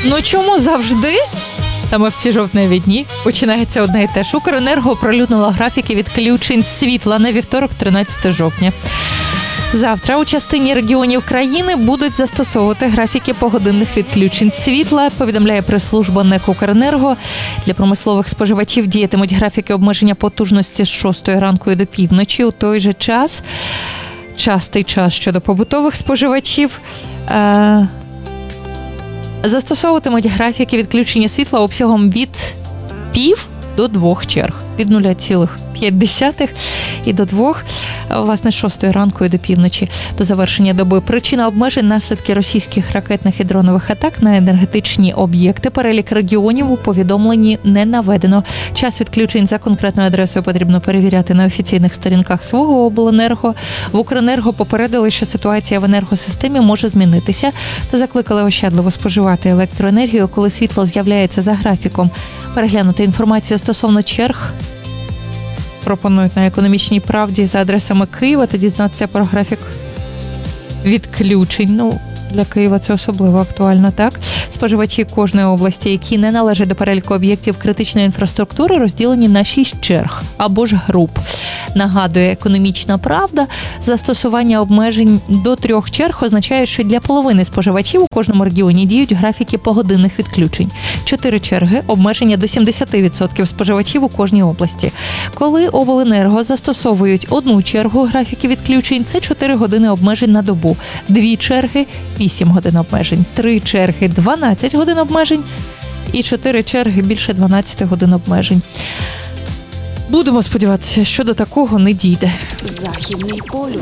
Ну чому завжди? Саме в ці жовтневі дні починається одне і те ж. Укренерго оприлюднила графіки відключень світла на вівторок, 13 жовтня. Завтра у частині регіонів країни будуть застосовувати графіки погодинних відключень світла, повідомляє прес-служба НЕК «Укренерго». Для промислових споживачів діятимуть графіки обмеження потужності з 6 ранку і до півночі. У той же час, частий час щодо побутових споживачів, застосовуватимуть графіки відключення світла обсягом від пів до 2 черг. Від 0,5 і до 2, власне, з 6 ранку і до півночі до завершення доби. Причина обмежень – наслідки російських ракетних і дронових атак на енергетичні об'єкти. Перелік регіонів у повідомленні не наведено. Час відключень за конкретною адресою потрібно перевіряти на офіційних сторінках свого обленерго. В Укренерго попередили, що ситуація в енергосистемі може змінитися та закликали ощадливо споживати електроенергію, коли світло з'являється за графіком. Переглянути інформацію стосовно черг пропонують на «Економічній правді» за адресами Києва та дізнатися про графік відключень. Ну, для Києва це особливо актуально, так? Споживачі кожної області, які не належать до переліку об'єктів критичної інфраструктури, розділені на 6 черг або ж груп. Нагадує «Економічна правда», застосування обмежень до 3 черг означає, що для половини споживачів у кожному регіоні діють графіки погодинних відключень. 4 черги – обмеження до 70% споживачів у кожній області. Коли обленерго застосовують 1 чергу графіки відключень, це 4 години обмежень на добу, 2 черги – 8 годин обмежень, 3 черги – 12 годин обмежень і 4 черги – більше 12 годин обмежень. Будемо сподіватися, що до такого не дійде. Західний полюс.